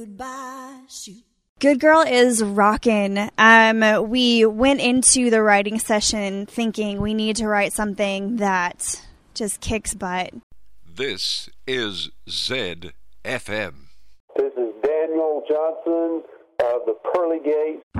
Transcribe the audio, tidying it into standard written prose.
Goodbye, shoot. Good Girl is rockin'. We went into the writing session thinking we need to write something that just kicks butt. This is ZFM. This is Daniel Johnson of the Pearly Gates